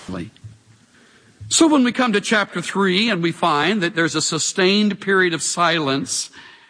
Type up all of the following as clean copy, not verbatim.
So when we come to chapter 3 and we find that there's a sustained period of silence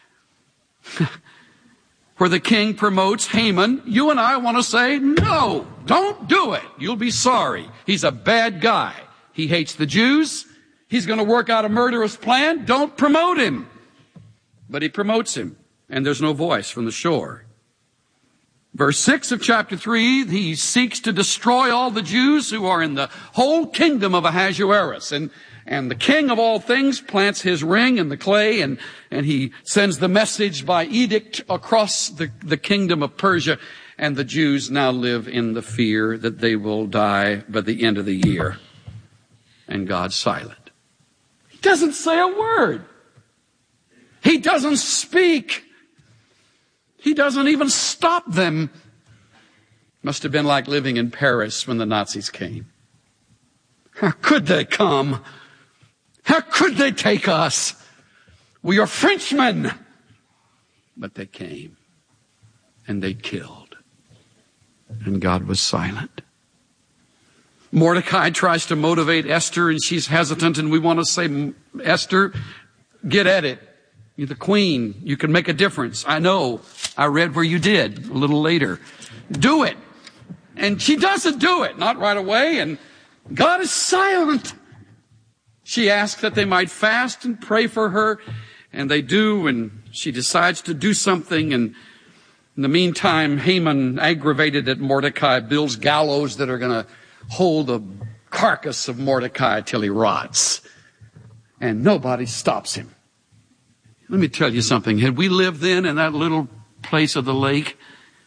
where the king promotes Haman, you and I want to say, no, don't do it. You'll be sorry. He's a bad guy. He hates the Jews. He's going to work out a murderous plan. Don't promote him. But he promotes him, and there's no voice from the shore. Verse 6 of chapter 3, he seeks to destroy all the Jews who are in the whole kingdom of Ahasuerus. And the king of all things plants his ring in the clay, and he sends the message by edict across the kingdom of Persia. And the Jews now live in the fear that they will die by the end of the year. And God's silent. He doesn't say a word. He doesn't speak. He doesn't even stop them. Must have been like living in Paris when the Nazis came. How could they come? How could they take us? We are Frenchmen. But they came and they killed. And God was silent. Mordecai tries to motivate Esther and she's hesitant, and we want to say, Esther, get at it. You're the queen. You can make a difference. I know. I read where you did a little later. Do it. And she doesn't do it. Not right away. And God is silent. She asks that they might fast and pray for her. And they do. And she decides to do something. And in the meantime, Haman, aggravated at Mordecai, builds gallows that are going to hold the carcass of Mordecai till he rots. And nobody stops him. Let me tell you something. Had we lived then in that little place of the lake,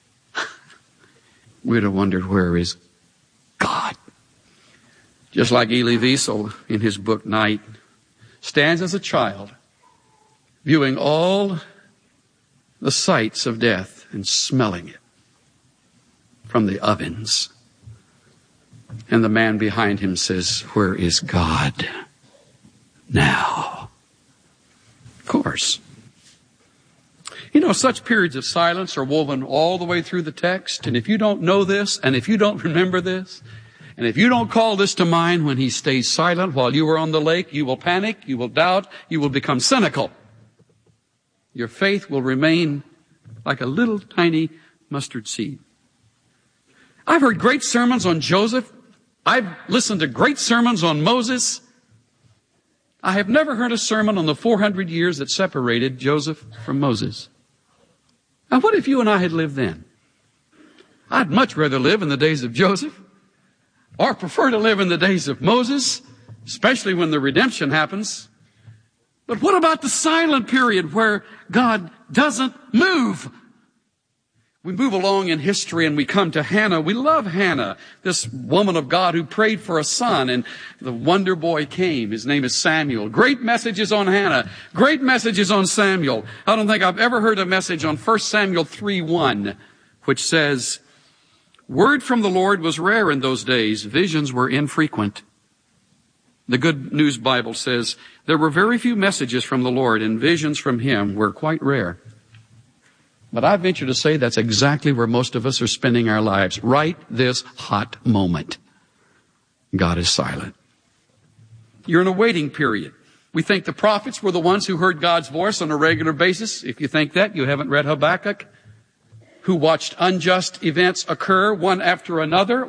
we'd have wondered, where is God? Just like Elie Wiesel in his book Night stands as a child, viewing all the sights of death and smelling it from the ovens. And the man behind him says, where is God now? Of course. You know, such periods of silence are woven all the way through the text. And if you don't know this, and if you don't remember this, and if you don't call this to mind when he stays silent while you are on the lake, you will panic, you will doubt, you will become cynical. Your faith will remain like a little tiny mustard seed. I've heard great sermons on Joseph. I've listened to great sermons on Moses. I have never heard a sermon on the 400 years that separated Joseph from Moses. Now, what if you and I had lived then? I'd much rather live in the days of Joseph, or prefer to live in the days of Moses, especially when the redemption happens. But what about the silent period where God doesn't move? We move along in history and we come to Hannah. We love Hannah, this woman of God who prayed for a son, and the wonder boy came. His name is Samuel. Great messages on Hannah. Great messages on Samuel. I don't think I've ever heard a message on 1 Samuel 3:1, which says, word from the Lord was rare in those days. Visions were infrequent. The Good News Bible says there were very few messages from the Lord, and visions from him were quite rare. But I venture to say that's exactly where most of us are spending our lives, right this hot moment. God is silent. You're in a waiting period. We think the prophets were the ones who heard God's voice on a regular basis. If you think that, you haven't read Habakkuk, who watched unjust events occur one after another,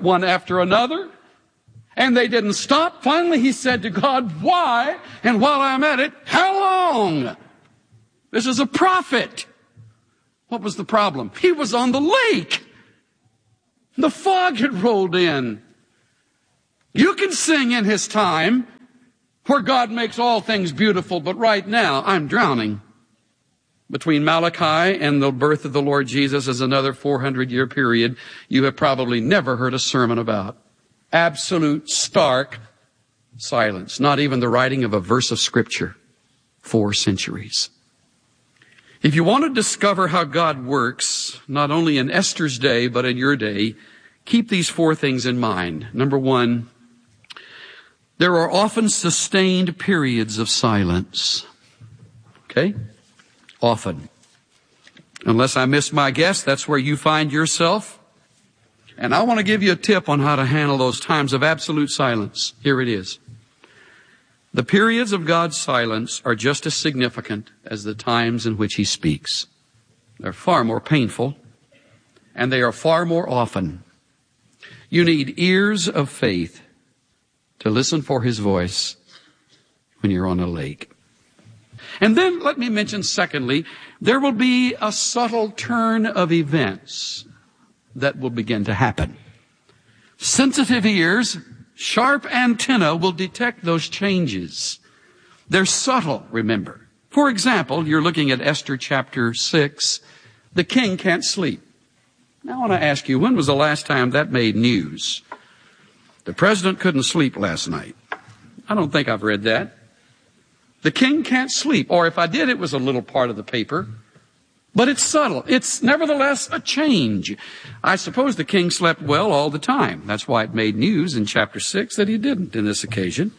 and they didn't stop. Finally, he said to God, why? And while I'm at it, how long? This is a prophet. What was the problem? He was on the lake. The fog had rolled in. You can sing in his time where God makes all things beautiful, but right now I'm drowning. Between Malachi and the birth of the Lord Jesus is another 400-year period you have probably never heard a sermon about. Absolute, stark silence. Not even the writing of a verse of Scripture. 4 centuries. If you want to discover how God works, not only in Esther's day, but in your day, keep these 4 things in mind. Number 1, there are often sustained periods of silence. Okay? Often. Unless I miss my guess, that's where you find yourself. And I want to give you a tip on how to handle those times of absolute silence. Here it is. The periods of God's silence are just as significant as the times in which He speaks. They're far more painful, and they are far more often. You need ears of faith to listen for His voice when you're on a lake. And then let me mention, secondly, there will be a subtle turn of events that will begin to happen. Sensitive ears, sharp antenna will detect those changes. They're subtle, remember. For example, you're looking at Esther chapter 6. The king can't sleep. Now I want to ask you, when was the last time that made news? The president couldn't sleep last night. I don't think I've read that. The king can't sleep. Or if I did, it was a little part of the paper. But it's subtle. It's nevertheless a change. I suppose the king slept well all the time. That's why it made news in chapter 6 that he didn't in this occasion.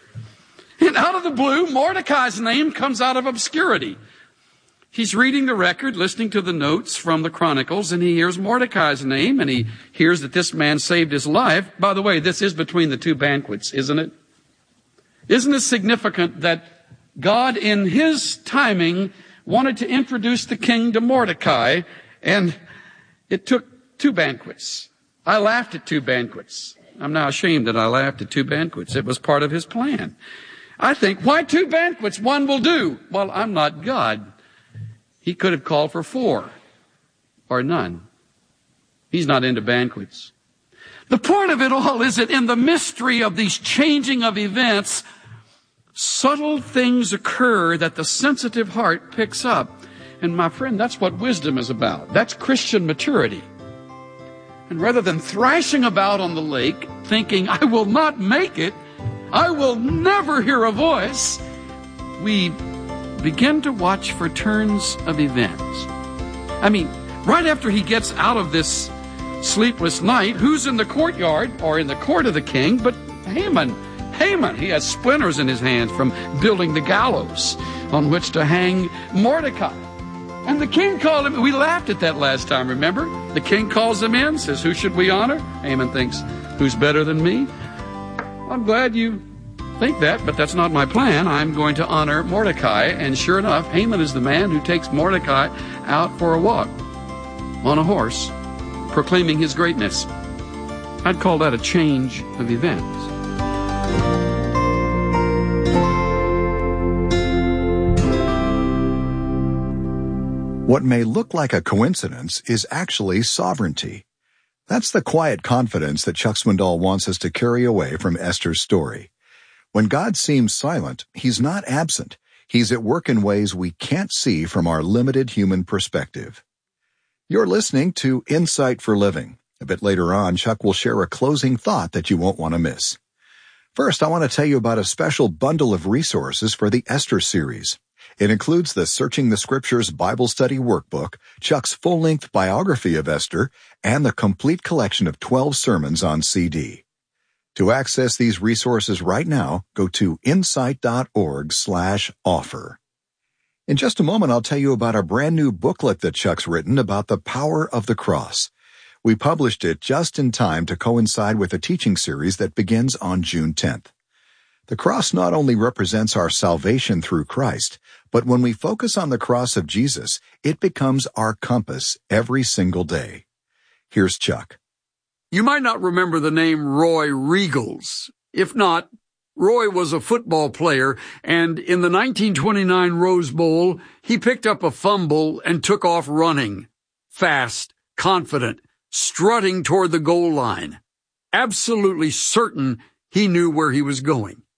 And out of the blue, Mordecai's name comes out of obscurity. He's reading the record, listening to the notes from the Chronicles, and he hears Mordecai's name, and he hears that this man saved his life. By the way, this is between the two banquets, isn't it? Isn't it significant that God, in His timing, wanted to introduce the king to Mordecai, and it took 2 banquets. I laughed at 2 banquets. I'm now ashamed that I laughed at 2 banquets. It was part of His plan. I think, why 2 banquets? One will do. Well, I'm not God. He could have called for 4 or none. He's not into banquets. The point of it all is that in the mystery of these changing of events, subtle things occur that the sensitive heart picks up. And my friend, that's what wisdom is about. That's Christian maturity. And rather than thrashing about on the lake, thinking, I will not make it, I will never hear a voice, we begin to watch for turns of events. I mean, right after he gets out of this sleepless night, who's in the courtyard or in the court of the king but Haman? Haman, he has splinters in his hands from building the gallows on which to hang Mordecai. And the king called him. We laughed at that last time, remember? The king calls him in, says, who should we honor? Haman thinks, who's better than me? I'm glad you think that, but that's not my plan. I'm going to honor Mordecai. And sure enough, Haman is the man who takes Mordecai out for a walk on a horse, proclaiming his greatness. I'd call that a change of events. What may look like a coincidence is actually sovereignty. That's the quiet confidence that Chuck Swindoll wants us to carry away from Esther's story. When God seems silent, He's not absent. He's at work in ways we can't see from our limited human perspective. You're listening to Insight for Living. A bit later on, Chuck will share a closing thought that you won't want to miss. First, I want to tell you about a special bundle of resources for the Esther series. It includes the Searching the Scriptures Bible Study Workbook, Chuck's full-length biography of Esther, and the complete collection of 12 sermons on CD. To access these resources right now, go to insight.org/offer. In just a moment, I'll tell you about a brand new booklet that Chuck's written about the power of the cross. We published it just in time to coincide with a teaching series that begins on June 10th. The cross not only represents our salvation through Christ, but when we focus on the cross of Jesus, it becomes our compass every single day. Here's Chuck. You might not remember the name Roy Riegels. If not, Roy was a football player, and in the 1929 Rose Bowl, he picked up a fumble and took off running. Fast, confident, strutting toward the goal line. Absolutely certain he knew where he was going.